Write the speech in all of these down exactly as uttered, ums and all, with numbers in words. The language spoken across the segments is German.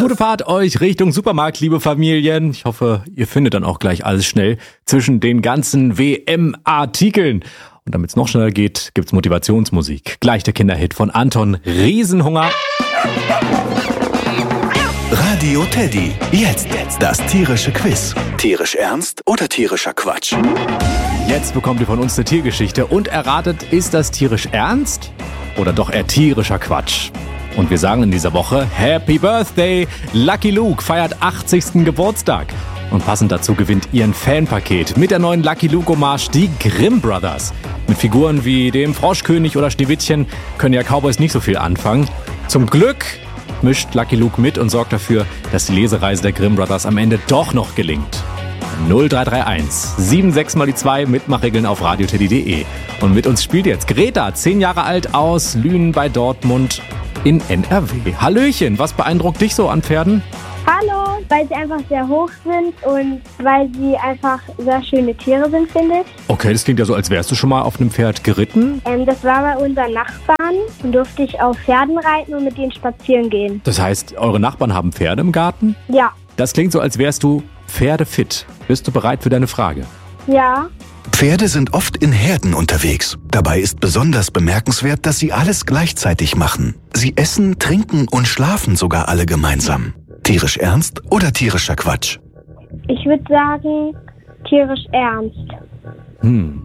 Gute Fahrt euch Richtung Supermarkt, liebe Familien. Ich hoffe, ihr findet dann auch gleich alles schnell zwischen den ganzen W M-Artikeln. Und damit es noch schneller geht, gibt's Motivationsmusik. Gleich der Kinderhit von Anton, Riesenhunger. Radio Teddy. Jetzt, jetzt das tierische Quiz. Tierisch ernst oder tierischer Quatsch? Jetzt bekommt ihr von uns eine Tiergeschichte und erratet, ist das tierisch ernst oder doch eher tierischer Quatsch? Und wir sagen in dieser Woche Happy Birthday! Lucky Luke feiert achtzigsten Geburtstag. Und passend dazu gewinnt ihr ein Fanpaket mit der neuen Lucky Luke Hommage, die Grimm Brothers. Mit Figuren wie dem Froschkönig oder Schneewittchen können ja Cowboys nicht so viel anfangen. Zum Glück mischt Lucky Luke mit und sorgt dafür, dass die Lesereise der Grimm Brothers am Ende doch noch gelingt. null drei drei eins sieben sechs mal die zwei, Mitmachregeln auf radioteddy punkt de. Und mit uns spielt jetzt Greta, zehn Jahre alt, aus Lünen bei Dortmund in N R W. Hallöchen, was beeindruckt dich so an Pferden? Hallo, weil sie einfach sehr hoch sind und weil sie einfach sehr schöne Tiere sind, finde ich. Okay, das klingt ja so, als wärst du schon mal auf einem Pferd geritten. Ähm, das war bei unseren Nachbarn und durfte ich auf Pferden reiten und mit denen spazieren gehen. Das heißt, eure Nachbarn haben Pferde im Garten? Ja. Das klingt so, als wärst du pferdefit. Bist du bereit für deine Frage? Ja. Pferde sind oft in Herden unterwegs. Dabei ist besonders bemerkenswert, dass sie alles gleichzeitig machen. Sie essen, trinken und schlafen sogar alle gemeinsam. Tierisch ernst oder tierischer Quatsch? Ich würde sagen, tierisch ernst. Hm.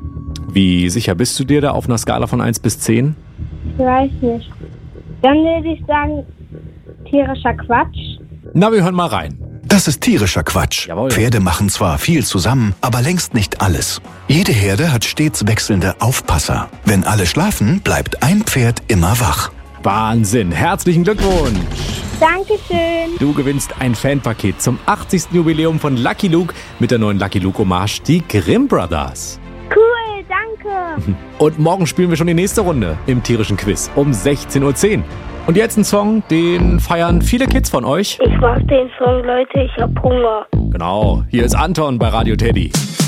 Wie sicher bist du dir da auf einer Skala von eins bis zehn? Ich weiß nicht. Dann würde ich sagen, tierischer Quatsch. Na, wir hören mal rein. Das ist tierischer Quatsch. Jawohl. Pferde machen zwar viel zusammen, aber längst nicht alles. Jede Herde hat stets wechselnde Aufpasser. Wenn alle schlafen, bleibt ein Pferd immer wach. Wahnsinn. Herzlichen Glückwunsch. Dankeschön. Du gewinnst ein Fanpaket zum achtzigsten Jubiläum von Lucky Luke mit der neuen Lucky Luke Hommage, die Grimm Brothers. Cool, danke. Und morgen spielen wir schon die nächste Runde im tierischen Quiz um sechzehn Uhr zehn. Und jetzt ein Song, den feiern viele Kids von euch. Ich mag den Song, Leute, ich hab Hunger. Genau, hier ist Anton bei Radio Teddy.